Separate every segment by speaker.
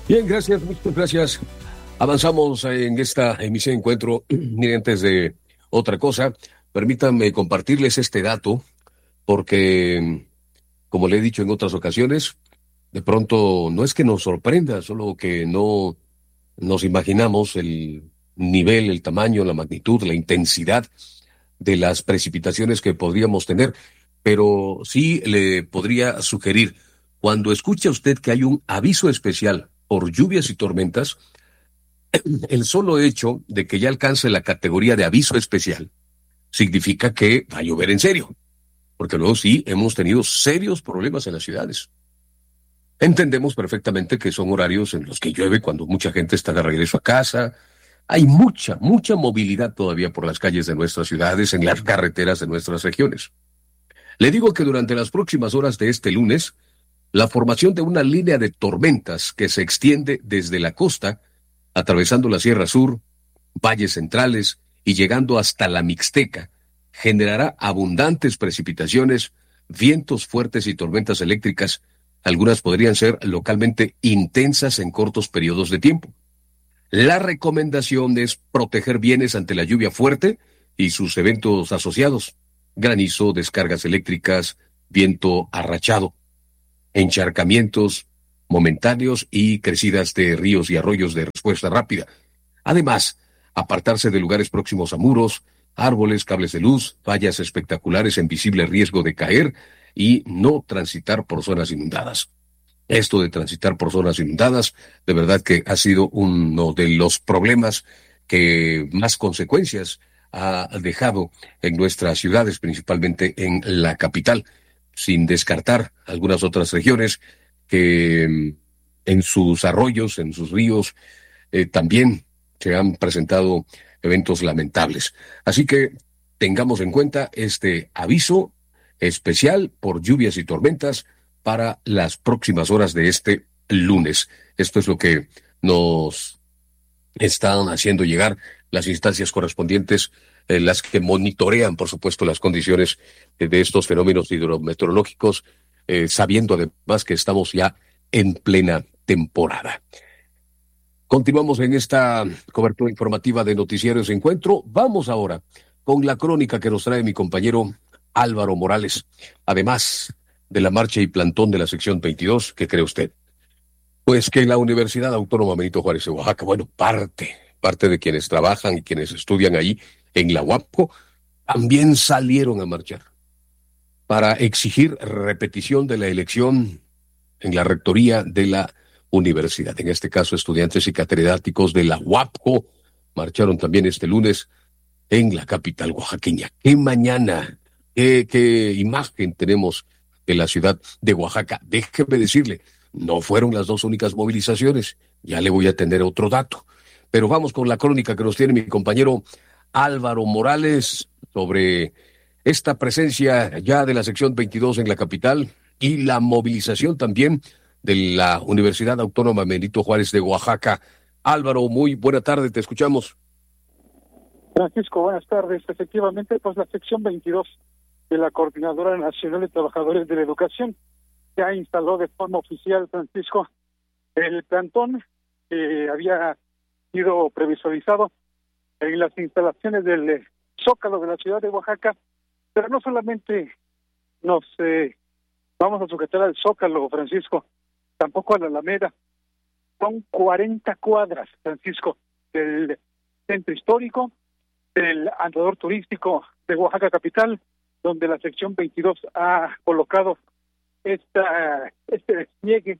Speaker 1: Bien, gracias, muchas gracias. Avanzamos en esta emisión de Encuentro. Y antes de otra cosa, permítanme compartirles este dato, porque, como le he dicho en otras ocasiones, de pronto no es que nos sorprenda, solo que no nos imaginamos el nivel, el tamaño, la magnitud, la intensidad de las precipitaciones que podríamos tener. Pero sí le podría sugerir, cuando escuche usted que hay un aviso especial por lluvias y tormentas, el solo hecho de que ya alcance la categoría de aviso especial significa que va a llover en serio, porque luego sí hemos tenido serios problemas en las ciudades. Entendemos perfectamente que son horarios en los que llueve cuando mucha gente está de regreso a casa. Hay mucha movilidad todavía por las calles de nuestras ciudades, en las carreteras de nuestras regiones. Le digo que durante las próximas horas de este lunes, la formación de una línea de tormentas que se extiende desde la costa, atravesando la Sierra Sur, valles centrales y llegando hasta la Mixteca, generará abundantes precipitaciones, vientos fuertes y tormentas eléctricas. Algunas podrían ser localmente intensas en cortos periodos de tiempo. La recomendación es proteger bienes ante la lluvia fuerte y sus eventos asociados: granizo, descargas eléctricas, viento arrachado, encharcamientos momentáneos y crecidas de ríos y arroyos de respuesta rápida. Además, apartarse de lugares próximos a muros, árboles, cables de luz, fallas espectaculares en visible riesgo de caer y no transitar por zonas inundadas. Esto de transitar por zonas inundadas, de verdad que ha sido uno de los problemas que más consecuencias ha dejado en nuestras ciudades, principalmente en la capital, sin descartar algunas otras regiones que en sus arroyos, en sus ríos, también se han presentado eventos lamentables. Así que tengamos en cuenta este aviso especial por lluvias y tormentas para las próximas horas de este lunes. Esto es lo que nos están haciendo llegar las instancias correspondientes, las que monitorean, por supuesto, las condiciones de estos fenómenos hidrometeorológicos, sabiendo además que estamos ya en plena temporada. Continuamos en esta cobertura informativa de Noticieros Encuentro. Vamos ahora con la crónica que nos trae mi compañero Álvaro Morales. Además de la marcha y plantón de la sección 22, ¿qué cree usted? Pues que la Universidad Autónoma Benito Juárez de Oaxaca, bueno, parte de quienes trabajan y quienes estudian ahí en la UAPCO, también salieron a marchar para exigir repetición de la elección en la rectoría de la universidad. En este caso, estudiantes y catedráticos de la UAPCO marcharon también este lunes en la capital oaxaqueña. ¡Qué mañana! ¿Qué imagen tenemos de la ciudad de Oaxaca? Déjeme decirle, no fueron las dos únicas movilizaciones. Ya le voy a tener otro dato. Pero vamos con la crónica que nos tiene mi compañero Álvaro Morales sobre esta presencia ya de la sección 22 en la capital y la movilización también de la Universidad Autónoma Benito Juárez de Oaxaca. Álvaro, muy buena tarde, te escuchamos.
Speaker 2: Francisco, buenas tardes. Efectivamente, pues la sección 22 de la Coordinadora Nacional de Trabajadores de la Educación ya instaló de forma oficial, Francisco, el plantón que había sido previsualizado en las instalaciones del Zócalo de la ciudad de Oaxaca, pero no solamente nos vamos a sujetar al Zócalo, Francisco, tampoco a la Alameda. Son 40 cuadras, Francisco, del centro histórico, del andador turístico de Oaxaca capital, donde la sección 22 ha colocado este despliegue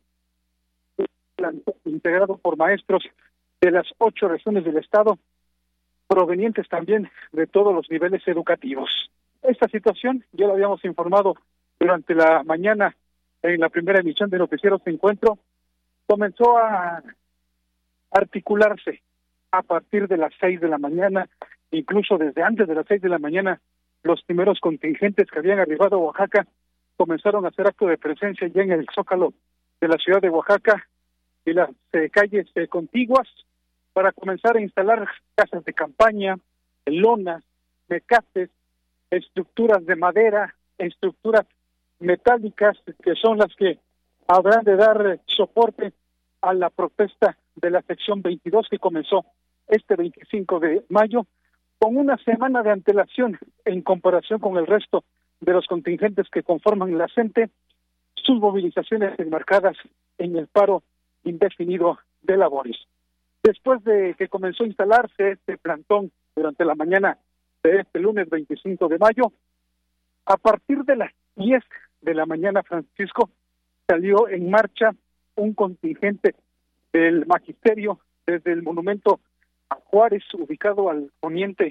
Speaker 2: integrado por maestros de las 8 regiones del estado, provenientes también de todos los niveles educativos. Esta situación ya lo habíamos informado durante la mañana en la primera emisión de Noticieros de Encuentro. Comenzó a articularse a partir de las 6 de la mañana, incluso desde antes de las 6 de la mañana, los primeros contingentes que habían arribado a Oaxaca comenzaron a hacer acto de presencia ya en el Zócalo de la ciudad de Oaxaca y las calles contiguas para comenzar a instalar casas de campaña, lonas, mecates, estructuras de madera, estructuras metálicas que son las que habrán de dar soporte a la protesta de la sección 22 que comenzó este 25 de mayo, con una semana de antelación en comparación con el resto de los contingentes que conforman la CENTE, sus movilizaciones enmarcadas en el paro indefinido de labores. Después de que comenzó a instalarse este plantón durante la mañana de este lunes 25 de mayo, a partir de las 10 de la mañana, Francisco, salió en marcha un contingente del magisterio desde el monumento a Juárez, ubicado al oriente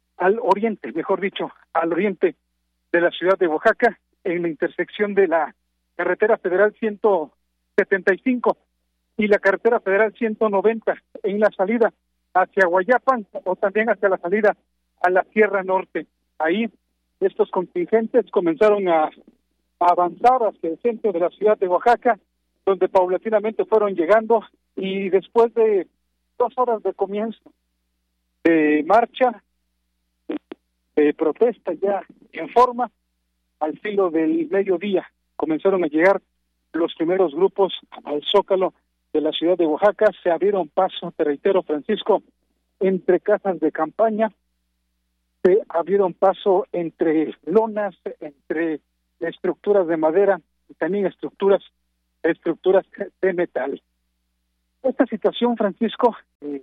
Speaker 2: de la ciudad de Oaxaca, en la intersección de la carretera federal 175 y la carretera federal 190, en la salida hacia Guayapan o también hacia la salida a la Sierra Norte. Ahí estos contingentes comenzaron a avanzar hacia el centro de la ciudad de Oaxaca, donde paulatinamente fueron llegando, y después de 2 horas de comienzo de marcha, de protesta ya en forma, al filo del mediodía comenzaron a llegar los primeros grupos al Zócalo de la ciudad de Oaxaca. Se abrieron paso, te reitero, Francisco, entre casas de campaña, se abrieron paso entre lonas, entre estructuras de madera y también estructuras de metal. Esta situación, Francisco,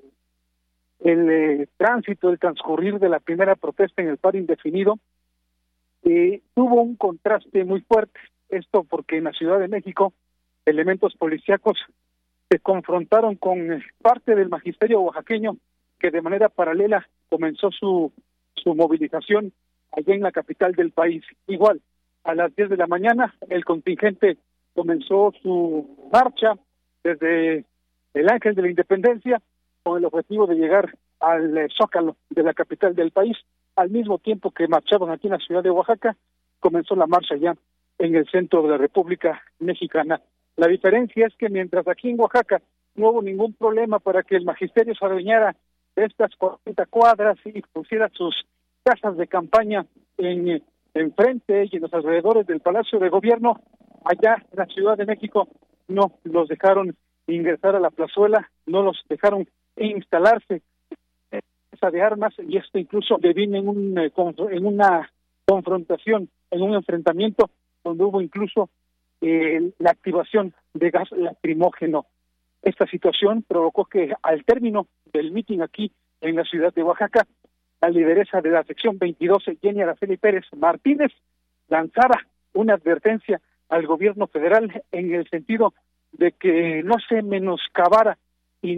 Speaker 2: el tránsito, el transcurrir de la primera protesta en el paro indefinido, tuvo un contraste muy fuerte. Esto porque en la Ciudad de México elementos policíacos se confrontaron con parte del magisterio oaxaqueño, que de manera paralela comenzó su movilización allá en la capital del país. Igual, a las 10 de la mañana, el contingente comenzó su marcha desde el Ángel de la Independencia con el objetivo de llegar al Zócalo de la capital del país. Al mismo tiempo que marchaban aquí en la ciudad de Oaxaca, comenzó la marcha ya en el centro de la República Mexicana. La diferencia es que mientras aquí en Oaxaca no hubo ningún problema para que el magisterio se adueñara de estas 40 cuadras y pusiera sus casas de campaña en frente y en los alrededores del Palacio de Gobierno, allá en la Ciudad de México no los dejaron ingresar a la plazuela, no los dejaron instalarse de armas, y esto incluso devino en una confrontación, en un enfrentamiento donde hubo incluso la activación de gas lacrimógeno. Esta situación provocó que al término del mitin aquí en la ciudad de Oaxaca, la lideresa de la sección 22, Jenny Araceli Pérez Martínez, lanzara una advertencia al gobierno federal en el sentido de que no se menoscabara y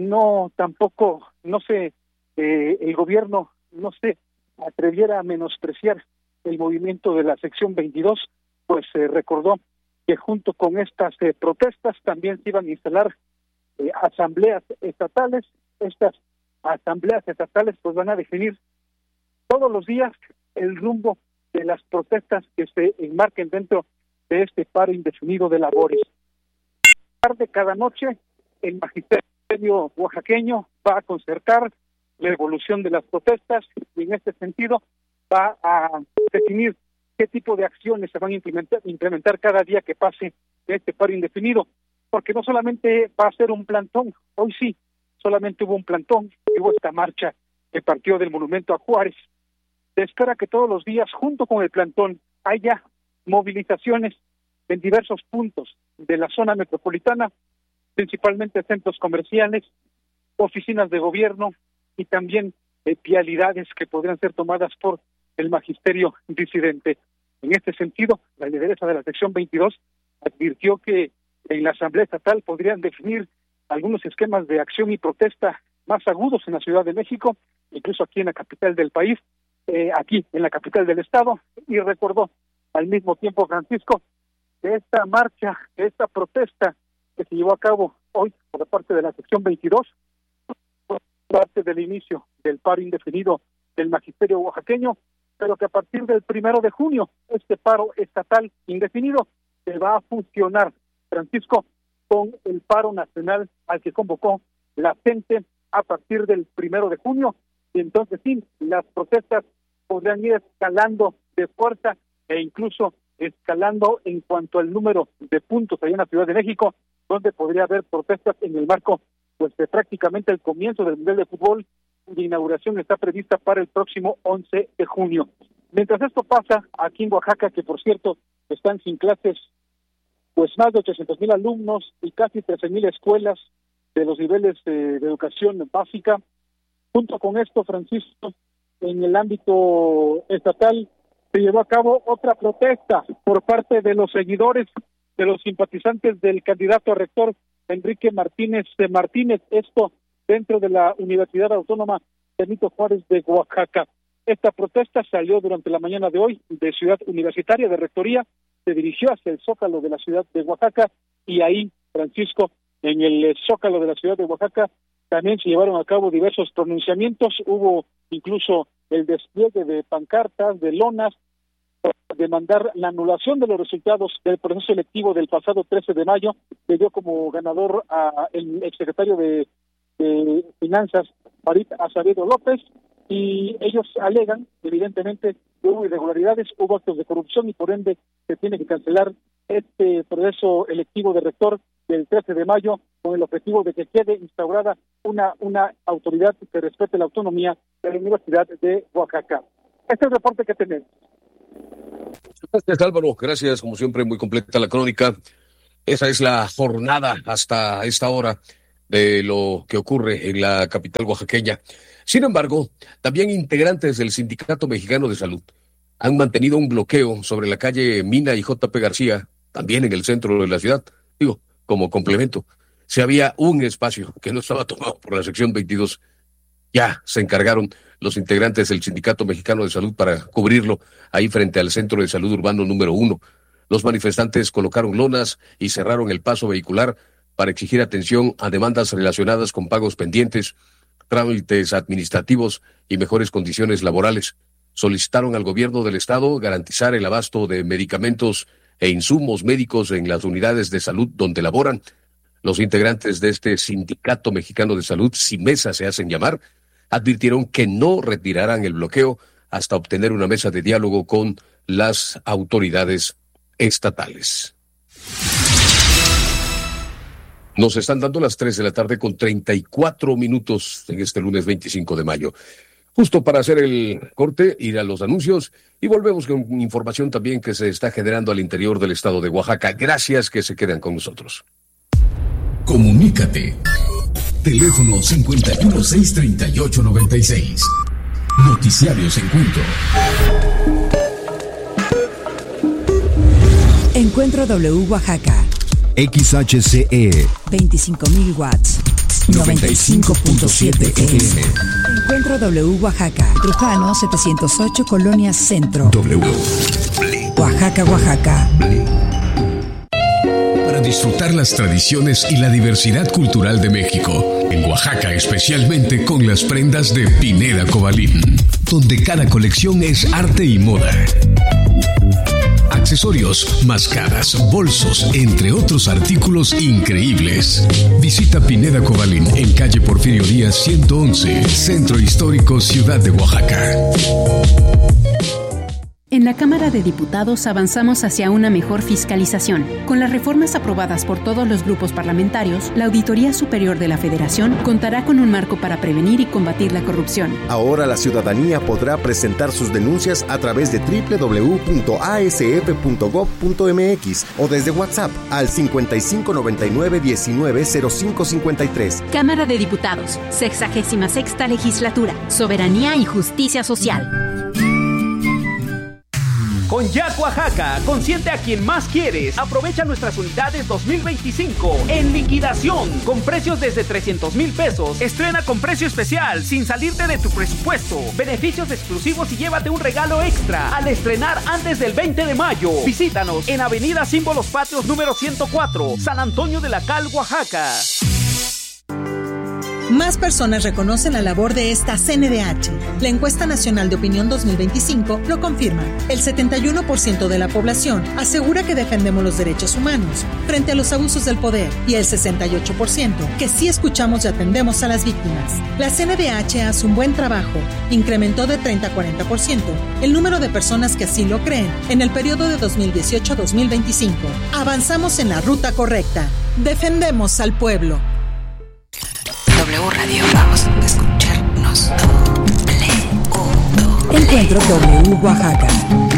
Speaker 2: el gobierno no se atreviera a menospreciar el movimiento de la sección 22, pues recordó que junto con estas protestas también se iban a instalar asambleas estatales. Estas asambleas estatales pues van a definir todos los días el rumbo de las protestas que se enmarquen dentro de este paro indefinido de labores. Cada noche el magisterio oaxaqueño va a concertar la evolución de las protestas y en este sentido va a definir qué tipo de acciones se van a implementar cada día que pase este paro indefinido, porque no solamente va a ser un plantón, hoy sí, solamente hubo un plantón, hubo esta marcha que partió del monumento a Juárez. Se espera que todos los días, junto con el plantón, haya movilizaciones en diversos puntos de la zona metropolitana, principalmente centros comerciales, oficinas de gobierno y también vialidades que podrían ser tomadas por el magisterio disidente. En este sentido, la lideresa de la sección 22 advirtió que en la Asamblea Estatal podrían definir algunos esquemas de acción y protesta más agudos en la Ciudad de México, incluso aquí en la capital del país, aquí en la capital del estado, y recordó al mismo tiempo, Francisco, que esta marcha, esta protesta que se llevó a cabo hoy por parte de la sección 22, fue parte del inicio del paro indefinido del magisterio oaxaqueño, pero que a partir del 1 de junio, este paro estatal indefinido se va a fusionar, Francisco, con el paro nacional al que convocó la CENTE a partir del 1 de junio, y entonces sí, las protestas podrán ir escalando de fuerza e incluso escalando en cuanto al número de puntos allá en la Ciudad de México, donde podría haber protestas en el marco pues de prácticamente el comienzo del Mundial de Fútbol. La inauguración está prevista para el próximo 11 de junio. Mientras esto pasa, aquí en Oaxaca, que por cierto están sin clases pues más de 800,000 alumnos y casi 13,000 escuelas de los niveles de educación básica. Junto con esto, Francisco, en el ámbito estatal se llevó a cabo otra protesta por parte de los seguidores, de los simpatizantes del candidato a rector Enrique Martínez Martínez, esto dentro de la Universidad Autónoma Benito Juárez de Oaxaca. Esta protesta salió durante la mañana de hoy de Ciudad Universitaria, de Rectoría, se dirigió hacia el Zócalo de la ciudad de Oaxaca y ahí, Francisco, en el Zócalo de la ciudad de Oaxaca, también se llevaron a cabo diversos pronunciamientos, hubo incluso el despliegue de pancartas, de lonas, para demandar la anulación de los resultados del proceso electivo del pasado 13 de mayo, que dio como ganador a el exsecretario de Finanzas, Farid Azevedo López, y ellos alegan, evidentemente, que hubo irregularidades, hubo actos de corrupción y por ende se tiene que cancelar este proceso electivo de rector del 13 de mayo con el objetivo de que quede instaurada una autoridad que respete la autonomía de la Universidad de Oaxaca. Este es el reporte que tenemos.
Speaker 1: Gracias, Álvaro. Gracias, como siempre, muy completa la crónica. Esa es la jornada hasta esta hora de lo que ocurre en la capital oaxaqueña. Sin embargo, también integrantes del Sindicato Mexicano de Salud han mantenido un bloqueo sobre la calle Mina y J.P. García, también en el centro de la ciudad. Digo, como complemento, si había un espacio que no estaba tomado por la sección 22, ya se encargaron los integrantes del Sindicato Mexicano de Salud para cubrirlo ahí frente al Centro de Salud Urbano número 1. Los manifestantes colocaron lonas y cerraron el paso vehicular para exigir atención a demandas relacionadas con pagos pendientes, trámites administrativos y mejores condiciones laborales. Solicitaron al gobierno del estado garantizar el abasto de medicamentos e insumos médicos en las unidades de salud donde laboran. Los integrantes de este Sindicato Mexicano de Salud, SIMESA se hacen llamar, advirtieron que no retirarán el bloqueo hasta obtener una mesa de diálogo con las autoridades estatales. Nos están dando las 3 de la tarde con 34 minutos en este lunes 25 de mayo. Justo para hacer el corte, ir a los anuncios y volvemos con información también que se está generando al interior del estado de Oaxaca. Gracias que se quedan con nosotros.
Speaker 3: Comunícate. Teléfono 5163896. Noticiarios Encuentro.
Speaker 4: Encuentro W Oaxaca.
Speaker 5: XHCE
Speaker 4: 25,000 watts. 95.7 FM. Encuentro W Oaxaca. Trujano 708 Colonia Centro.
Speaker 3: W.
Speaker 4: Oaxaca, Oaxaca.
Speaker 3: Para disfrutar las tradiciones y la diversidad cultural de México, en Oaxaca especialmente con las prendas de Pineda Cobalín, donde cada colección es arte y moda. Accesorios, máscaras, bolsos, entre otros artículos increíbles. Visita Pineda Cobalín en calle Porfirio Díaz 111, Centro Histórico, Ciudad de Oaxaca.
Speaker 6: En la Cámara de Diputados avanzamos hacia una mejor fiscalización. Con las reformas aprobadas por todos los grupos parlamentarios, la Auditoría Superior de la Federación contará con un marco para prevenir y combatir la corrupción.
Speaker 7: Ahora la ciudadanía podrá presentar sus denuncias a través de www.asf.gov.mx o desde WhatsApp al 5599-190553.
Speaker 6: Cámara de Diputados, 66ª Legislatura, Soberanía y Justicia Social.
Speaker 8: Con Jack Oaxaca, consiente a quien más quieres. Aprovecha nuestras unidades 2025 en liquidación con precios desde 300,000 pesos. Estrena con precio especial sin salirte de tu presupuesto. Beneficios exclusivos y llévate un regalo extra al estrenar antes del 20 de mayo. Visítanos en Avenida Símbolos Patrios número 104, San Antonio de la Cal, Oaxaca.
Speaker 9: Más personas reconocen la labor de esta CNDH. La encuesta nacional de opinión 2025 lo confirma. El 71% de la población asegura que defendemos los derechos humanos frente a los abusos del poder y el 68% que sí escuchamos y atendemos a las víctimas. La CNDH hace un buen trabajo. Incrementó de 30 a 40% el número de personas que así lo creen en el periodo de 2018 a 2025. Avanzamos en la ruta correcta. defendemos al pueblo.
Speaker 10: W Radio, vamos a escucharnos.
Speaker 4: Encuentro W Oaxaca.